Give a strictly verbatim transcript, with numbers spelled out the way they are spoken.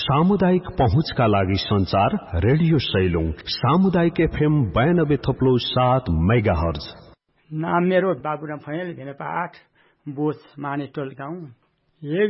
सामुदायिक पहुँचका लागि संचार रेडियो सैलुङ सामुदायिक एफएम बयानब्बे थप्लो सात मेगा हर्ज। नाम मेरो बाबुराम फैयाल भेनेपा आठ बोस मानेटोल गाउँ।